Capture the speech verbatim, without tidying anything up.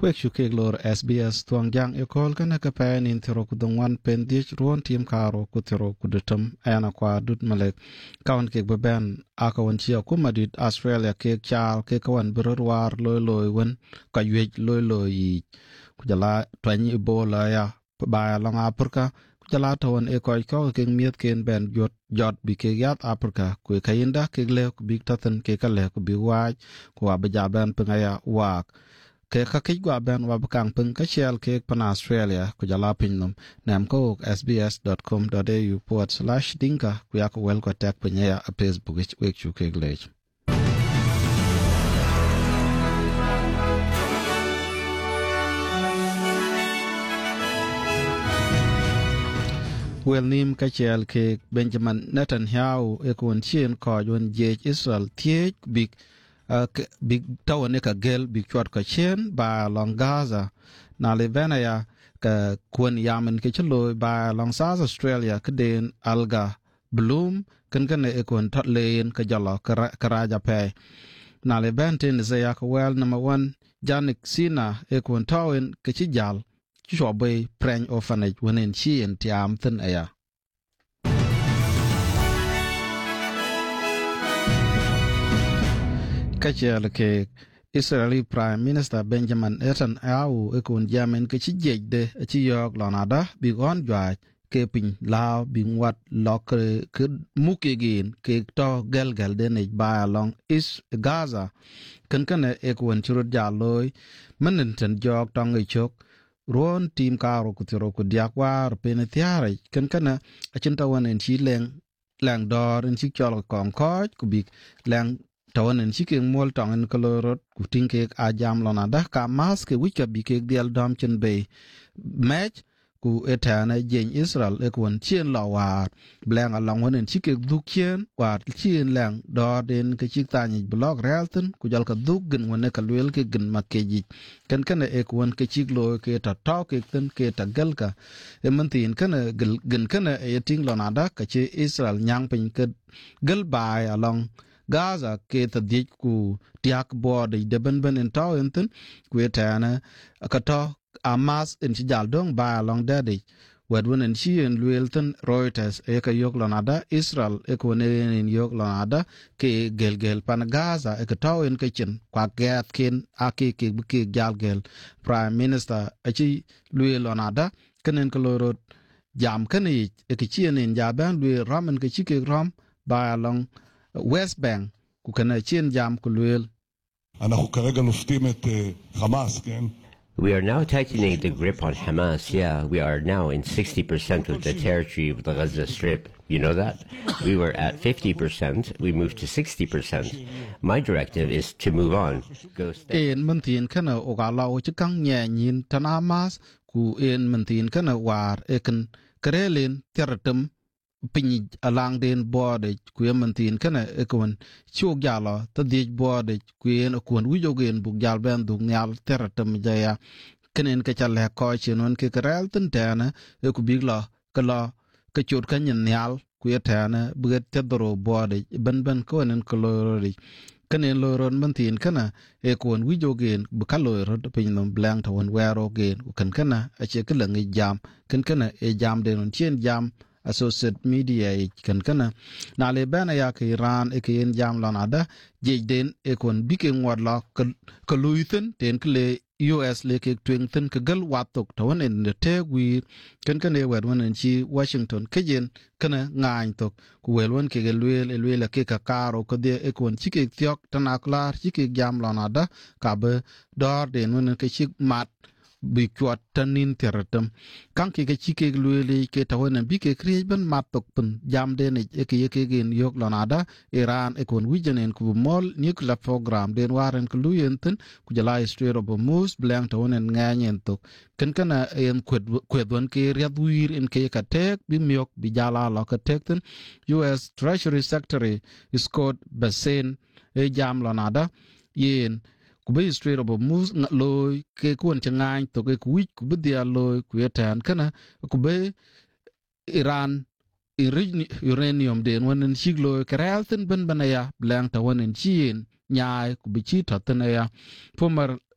kwek shukek lor S B S tuang jang ekol kana kapen in tero kudungwan pendich ruon tim karo kutero kudutum ana kwa dut malek kawan kek beben akawan chia kumadit Australia kek chal kek kawan berorwar loy loy wen ka ywej loy loy yi kujala twanyi ibola ya ba long Afrika kujala tawan e koy ko kek miet ken ben jot jot bi kek yat Afrika kwe kayinda kek le big taten kek le bi waj kwa bejaben pengaya wak ke ka kich gwa ben wa bakang pung ka shell ke pan Australia ku jala pinnum nam ko s b s dot com dot a u forward slash dinka ku yak wel ko tak pinya a Facebook ich wek chu ke glech wel nim ka shell ke Benjamin Netanyahu e kun chien ko yon je Israel tie big Uh, big tawa ne ka gel big chwat ka chen ba long Gaza na le vena ya ka kun yamen ke chlo ba long South Australia ka den alga bloom kan kan e kun tot len ka jalo ka raja pe na le benten ze ya ka well number one Janik Sina e kun tawin ke chi jal chwa be pren orphanage wonen chi en tiam ten aya kachel ke Israeli Prime Minister Benjamin Netanyahu ekun jamen ke chijede chi yok lonada bi gon jwa ke pin lao bi wat lok ke mukegin ke to gelgel de ne ba along is Gaza kan kan ekun churut jaloy menen ten jok tong e chok ron tim karo kutiro ku diakwar penetiare kan kan achin tawan en chi leng lang dor en chi chol kong koj ku bi lang tawan en chike mol tong en kolorot ku tinke a jam lona da ka mas ke wika bi ke dial dom chen be match ku etana jen Israel e kun chien lawar blang along wonen chike duk chien war chien lang do den ke chik tani blog realton ku jal ka duk gen wone ka lwel ke gen makeji kan kan e kun ke chik lo ke ta taw ke ten ke ta gal ka e mantin kan gen kan e ting lona da ka che Israel nyang pin ke gal bai along Gaza ke ta dik ku tiak bod de ben ben en taw enten ku etana ka to amas en jal dong ba long dadi wed won en chi en luelton Reuters e ka yok lonada Israel e ko ne en yok lonada ke gel gel pan Gaza e ka taw en ke chen kwa gat ken ake ke ke gal gel Prime Minister e chi luel lonada kenen ko lorot jam kan e ke chi en jaban luel ramen ke chi ke ram ba long West Bank ku kana chien jam ku luel אנחנו כרגע נופתים את חמאס, כן? We are now tightening the grip on Hamas. Yeah, we are now in sixty percent of the territory of the Gaza Strip. You know that? We were at fifty percent. We moved to sixty percent. My directive is to move on. Go stay. En mentin kana o ga lawo chi kang nye nyin tan Hamas ku en mentin kana war eken krelin tertem pin alang den bode ku yementin kana ekon chok jalo ta dik bode ku en okon wijogen bu jal ben du nyal teratem jaya kenen ke chale ko chinon ke krel ten tana e ku bigla kala ke chot kanyen nyal ku yetana buget tedro bode ben ben ko nen kolori kenen loron mentin kana e kon wijogen bu kaloro pin nom blank to won wero gen kan kana a che kala ngi jam kan kana e jam den chien jam associate media kan kana na le bana ya ke Iran e ke en jam lana da je den e kon bike ngwad la ka luiten ten kle U S le ke twingten ke gal watok tawon en te wi kan kan e wad won en chi Washington ke jen kana ngain tok ku wel won ke gelwel e wel ke ka karo ko de e kon chi ke tyok tanaklar chi ke jam lana da ka be dor den won ke chi mat bi kwat tanin teratem kan ke ke chike luele ke tawon bi ke kriben matok pun jam de ne e ke ke gen yok lonada Iran e kon wijenen ku mol nuclear program den waren ku luyenten ku jala Strait of Hormuz blank tawon en nganyen tok kan kana en kwet kwet won ke riadwir en ke ka tek bi miok bi jala la ka tekten U S Treasury Secretary Scott Bessent e jam lonada yen ku be Strait of Hormuz loy ke kun changai to ke ku ku be dia loy ku yetan kana ku be Iran uranium den wonen siglo kralten ben banaya blank ta wonen chin nyaay ku be chi tatanaya former